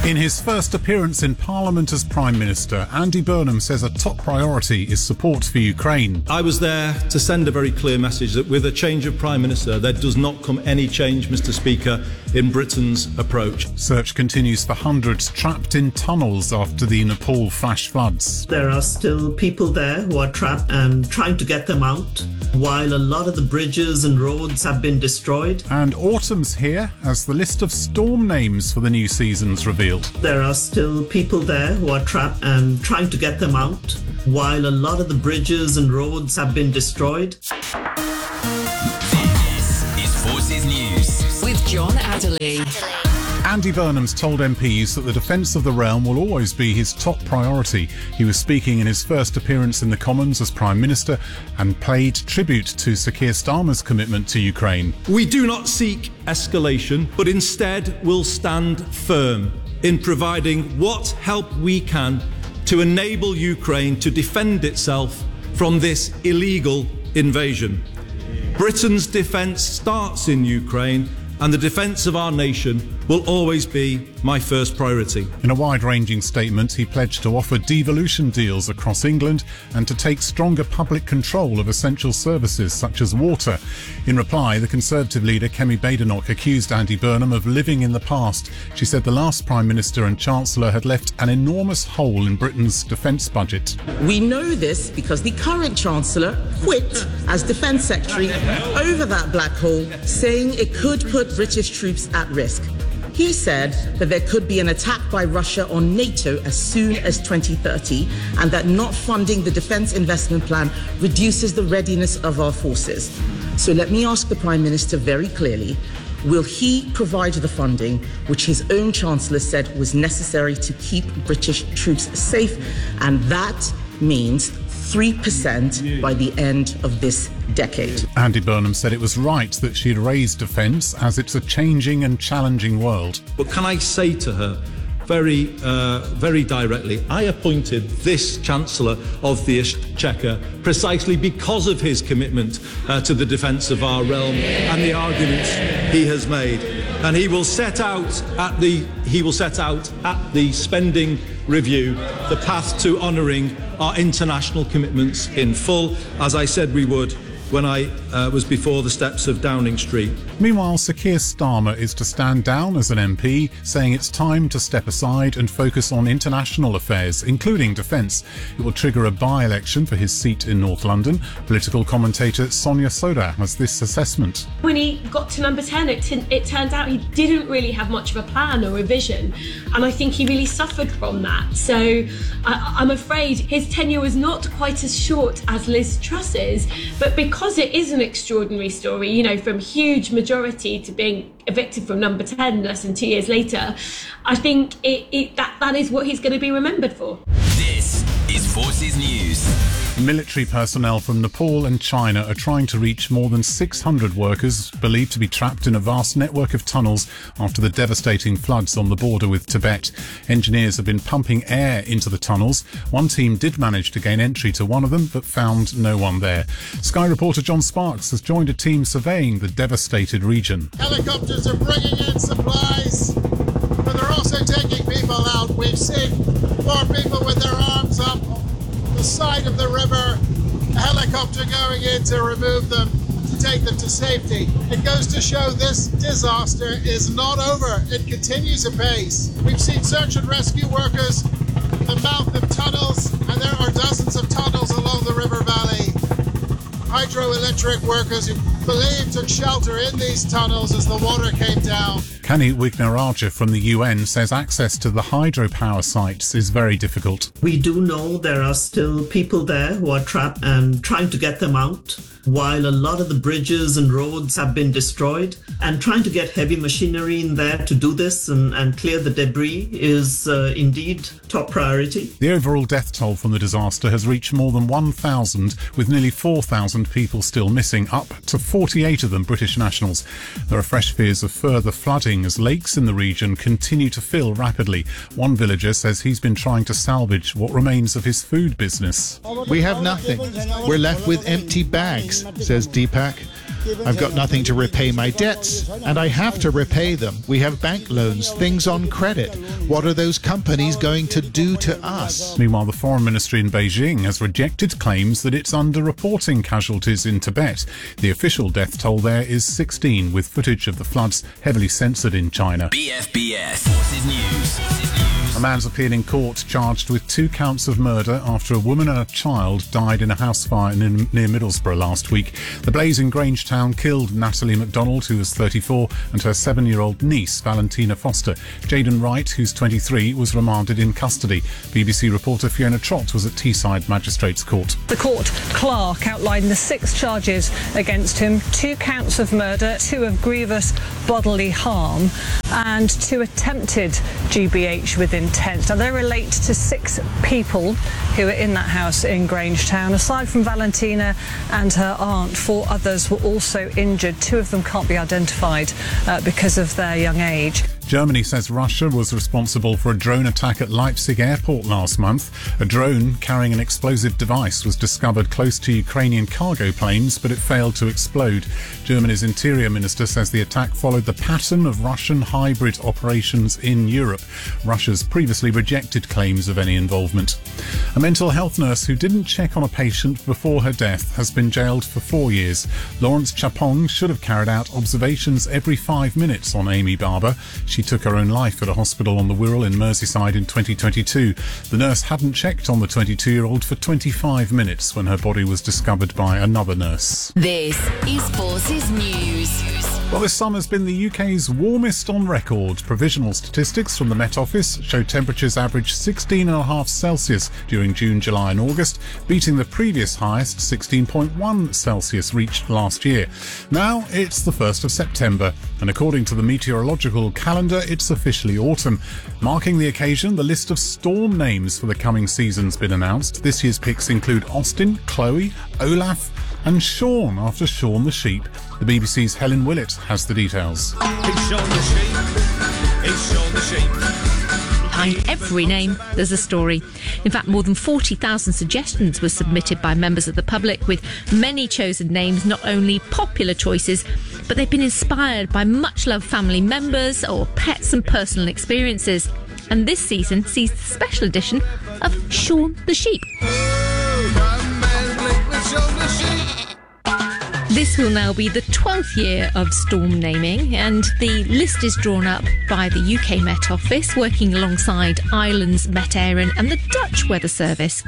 In his first appearance in Parliament as Prime Minister, Andy Burnham says a top priority is support for Ukraine. I was there to send a very clear message that with a change of Prime Minister, there does not come any change, Mr. Speaker, in Britain's approach. Search continues for hundreds trapped in tunnels after the Nepal flash floods. There are still people there who are trapped and trying to get them out, while a lot of the bridges and roads have been destroyed. And autumn's here as the list of storm names for the new season's revealed. There are still people there who are trapped and trying to get them out, while a lot of the bridges and roads have been destroyed. This is Forces News with John Adderley. Andy Burnham's told MPs that the defence of the realm will always be his top priority. He was speaking in his first appearance in the Commons as Prime Minister and paid tribute to Sir Keir Starmer's commitment to Ukraine. We do not seek escalation, but instead will stand firm in providing what help we can to enable Ukraine to defend itself from this illegal invasion. Britain's defence starts in Ukraine, and the defence of our nation will always be my first priority. In a wide-ranging statement, he pledged to offer devolution deals across England and to take stronger public control of essential services such as water. In reply, the Conservative leader Kemi Badenoch accused Andy Burnham of living in the past. She said the last Prime Minister and Chancellor had left an enormous hole in Britain's defence budget. We know this because the current Chancellor quit as Defence Secretary over that black hole, saying it could put British troops at risk. He said that there could be an attack by Russia on NATO as soon as 2030 and that not funding the defence investment plan reduces the readiness of our forces. So let me ask the Prime Minister very clearly, will he provide the funding which his own Chancellor said was necessary to keep British troops safe? And that means 3% by the end of this decade. Andy Burnham said it was right that she'd raise defence as it's a changing and challenging world. But can I say to her very directly, I appointed this Chancellor of the Exchequer precisely because of his commitment to the defence of our realm and the arguments he has made. And he will set out at the spending review the path to honouring our international commitments in full, as I said we would when I was before the steps of Downing Street. Meanwhile, Sir Keir Starmer is to stand down as an MP, saying it's time to step aside and focus on international affairs, including defence. It will trigger a by-election for his seat in North London. Political commentator Sonia Soda has this assessment. When he got to number 10, it turned out he didn't really have much of a plan or a vision, and I think he really suffered from that. So I'm afraid his tenure was not quite as short as Liz Truss's, but because it is an extraordinary story, you know, from huge majority to being evicted from number 10 less than 2 years later, I think that is what he's going to be remembered for. This is Forces News. Military personnel from Nepal and China are trying to reach more than 600 workers believed to be trapped in a vast network of tunnels after the devastating floods on the border with Tibet. Engineers have been pumping air into the tunnels. One team did manage to gain entry to one of them, but found no one there. Sky reporter John Sparks has joined a team surveying the devastated region. Helicopters are bringing in supplies, but they're also taking people out. We've seen 4 people with their arms up the side of the river, a helicopter going in to remove them, to take them to safety. It goes to show this disaster is not over. It continues apace. We've seen search and rescue workers in the mouth of tunnels, and there are dozens of tunnels along the river valley. Hydroelectric workers who believe took shelter in these tunnels as the water came down. Kani Wignaraja from the UN says access to the hydropower sites is very difficult. We do know there are still people there who are trapped and trying to get them out, while a lot of the bridges and roads have been destroyed. And trying to get heavy machinery in there to do this and clear the debris is indeed top priority. The overall death toll from the disaster has reached more than 1,000, with nearly 4,000 people still missing, up to 48 of them British nationals. There are fresh fears of further flooding as lakes in the region continue to fill rapidly. One villager says he's been trying to salvage what remains of his food business. We have nothing. We're left with empty bags, says Deepak. I've got nothing to repay my debts, and I have to repay them. We have bank loans, things on credit. What are those companies going to do to us? Meanwhile, the Foreign Ministry in Beijing has rejected claims that it's underreporting casualties in Tibet. The official death toll there is 16, with footage of the floods heavily censored in China. BFBS Forces News. A man's appeared in court charged with 2 counts of murder after a woman and a child died in a house fire near Middlesbrough last week. The blaze in Grangetown killed Natalie MacDonald, who was 34, and her 7-year-old niece, Valentina Foster. Jaden Wright, who's 23, was remanded in custody. BBC reporter Fiona Trott was at Teesside Magistrates Court. The court clerk outlined the 6 charges against him: 2 counts of murder, 2 of grievous bodily harm, and 2 attempted GBH with intent. Now, they relate to 6 people who were in that house in Grangetown. Aside from Valentina and her aunt, 4 others were also injured. 2 of them can't be identified because of their young age. Germany says Russia was responsible for a drone attack at Leipzig airport last month. A drone carrying an explosive device was discovered close to Ukrainian cargo planes, but it failed to explode. Germany's interior minister says the attack followed the pattern of Russian hybrid operations in Europe. Russia's previously rejected claims of any involvement. A mental health nurse who didn't check on a patient before her death has been jailed for 4 years. Lawrence Chapong should have carried out observations every 5 minutes on Amy Barber. She took her own life at a hospital on the Wirral in Merseyside in 2022. The nurse hadn't checked on the 22-year-old for 25 minutes when her body was discovered by another nurse. This is Forces News. Well, this summer's been the UK's warmest on record. Provisional statistics from the Met Office show temperatures averaged 16.5 Celsius during June, July and August, beating the previous highest 16.1 Celsius reached last year. Now it's the 1st of September, and according to the meteorological calendar, it's officially autumn. Marking the occasion, the list of storm names for the coming season's been announced. This year's picks include Austin, Chloe, Olaf and Sean, after Sean the sheep. The BBC's Helen Willett has the details. It's Sean the sheep. It's Sean the sheep. Behind every name, there's a story. In fact, more than 40,000 suggestions were submitted by members of the public, with many chosen names not only popular choices, but they've been inspired by much-loved family members or pets and personal experiences. And this season sees the special edition of Sean the Sheep. This will now be the 12th year of storm naming, and the list is drawn up by the UK Met Office, working alongside Ireland's Met Éireann and the Dutch Weather Service,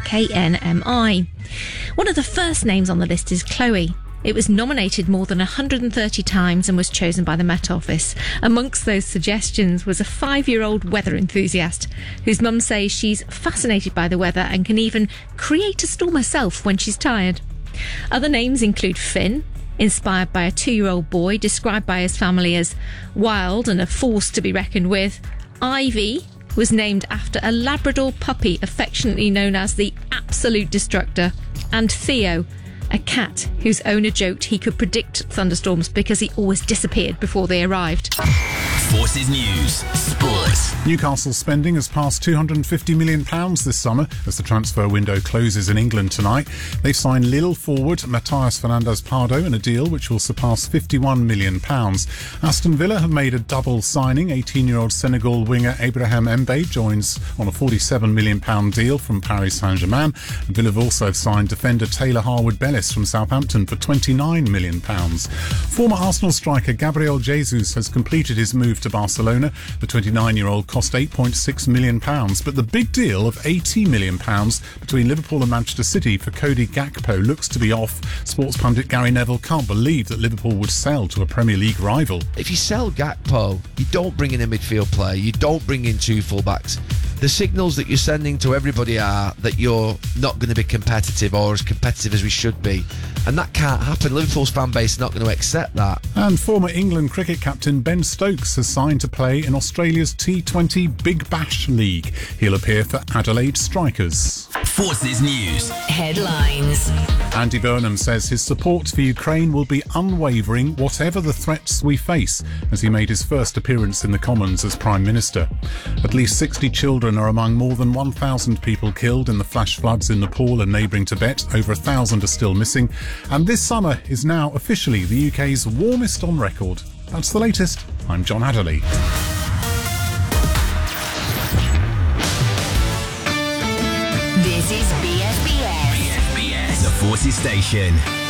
KNMI. One of the first names on the list is Chloe. It was nominated more than 130 times and was chosen by the Met Office. Amongst those suggestions was a 5-year-old weather enthusiast whose mum says she's fascinated by the weather and can even create a storm herself when she's tired. Other names include Finn, inspired by a 2-year-old boy described by his family as wild and a force to be reckoned with. Ivy was named after a Labrador puppy affectionately known as the Absolute Destructor. And Theo, a cat whose owner joked he could predict thunderstorms because he always disappeared before they arrived. Forces News Sports. Newcastle's spending has passed £250 million this summer as the transfer window closes in England tonight. They've signed Lille forward Matías Fernández-Pardo in a deal which will surpass £51 million. Aston Villa have made a double signing. 18-year-old Senegal winger Abraham Mbaye joins on a £47 million deal from Paris Saint-Germain. Villa have also signed defender Taylor Harwood-Bellis from Southampton for £29 million. Former Arsenal striker Gabriel Jesus has completed his move to Barcelona. The 29-year-old cost £8.6 million, but the big deal of £80 million between Liverpool and Manchester City for Cody Gakpo looks to be off. Sports pundit Gary Neville can't believe that Liverpool would sell to a Premier League rival. If you sell Gakpo, you don't bring in a midfield player, you don't bring in 2 fullbacks. The signals that you're sending to everybody are that you're not going to be competitive or as competitive as we should be. And that can't happen. Liverpool's fan base is not going to accept that. And former England cricket captain Ben Stokes has signed to play in Australia's T20 Big Bash League. He'll appear for Adelaide Strikers. Forces News Headlines. Andy Burnham says his support for Ukraine will be unwavering whatever the threats we face, as he made his first appearance in the Commons as Prime Minister. At least 60 children children are among more than 1,000 people killed in the flash floods in Nepal and neighbouring Tibet. Over 1,000 are still missing. And this summer is now officially the UK's warmest on record. That's the latest. I'm John Adderley. This is BSBS. The Forces Station.